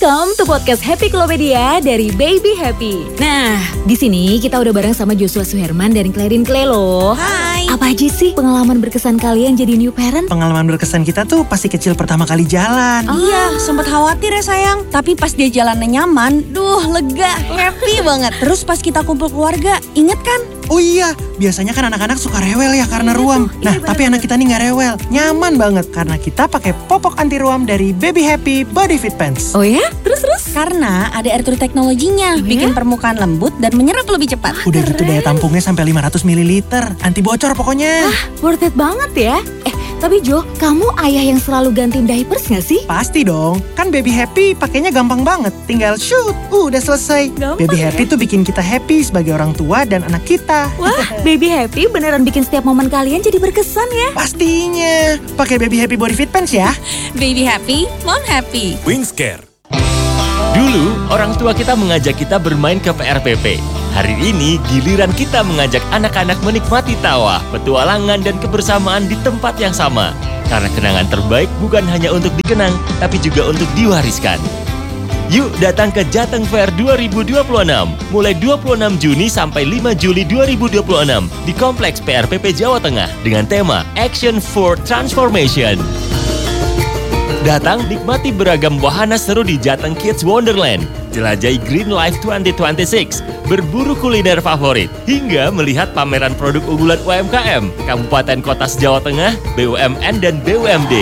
Welcome to podcast Happy Klopedia dari Baby Happy. Nah, di sini kita udah bareng sama Joshua Suherman dari Clarin Clay loh. Hai. Apa aja sih pengalaman berkesan kalian jadi new parent? Pengalaman berkesan kita tuh pasti kecil pertama kali jalan. Iya, sempat khawatir ya sayang. Tapi pas dia jalannya nyaman, lega, happy banget. Terus pas kita kumpul keluarga, inget kan? Oh iya, biasanya kan anak-anak suka rewel ya karena ruam. Nah, tapi anak kita nih nggak rewel, nyaman banget karena kita pakai popok anti ruam dari Baby Happy Body Fit Pants. Oh ya? Terus? Karena ada air to teknologinya, bikin permukaan lembut dan menyerap lebih cepat. Udah gitu daya tampungnya sampai 500 ml, anti bocor pokoknya. Worth it banget ya. Tapi Jo, kamu ayah yang selalu gantiin diapers gak sih? Pasti dong, kan Baby Happy pakainya gampang banget. Tinggal shoot, udah selesai. Gampang Baby Happy tuh bikin kita happy sebagai orang tua dan anak kita. Wah, Baby Happy beneran bikin setiap momen kalian jadi berkesan ya. Pastinya, pakai Baby Happy Body Fit Pants ya. Baby happy, mom happy. Wingscare. Dulu, orang tua kita mengajak kita bermain ke PRPP. Hari ini, giliran kita mengajak anak-anak menikmati tawa, petualangan, dan kebersamaan di tempat yang sama. Karena kenangan terbaik bukan hanya untuk dikenang, tapi juga untuk diwariskan. Yuk datang ke Jateng Fair 2026, mulai 26 Juni sampai 5 Juli 2026 di Kompleks PRPP Jawa Tengah dengan tema Action for Transformation. Datang nikmati beragam wahana seru di Jateng Kids Wonderland, jelajahi Green Life 2026, berburu kuliner favorit, hingga melihat pameran produk unggulan UMKM, Kabupaten Kota Jawa Tengah, BUMN, dan BUMD.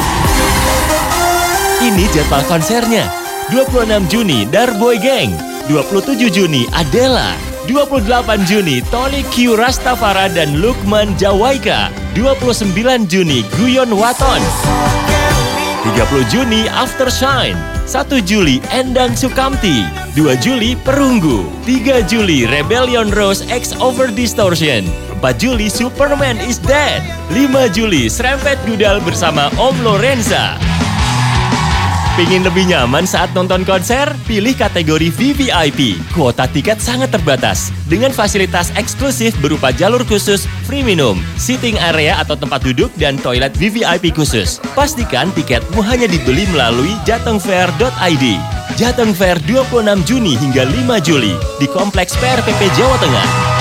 Ini jadwal konsernya. 26 Juni, Darboy Gang. 27 Juni, Adela. 28 Juni, Tony Q Rastafara dan Lukman Jawaika. 29 Juni, Guyon Waton. 30 Juni, Aftershine. 1 Juli, Endang Sukamti. 2 Juli, Perunggu. 3 Juli, Rebellion Rose X Over Distortion. 4 Juli, Superman is Dead. 5 Juli, Serempet Gudal bersama Om Lorenza. Pingin lebih nyaman saat nonton konser? Pilih kategori VVIP. Kuota tiket sangat terbatas. Dengan fasilitas eksklusif berupa jalur khusus, free minum, seating area atau tempat duduk, dan toilet VVIP khusus. Pastikan tiketmu hanya dibeli melalui jatengfair.id. Jateng Fair 26 Juni hingga 5 Juli di Kompleks PRPP Jawa Tengah.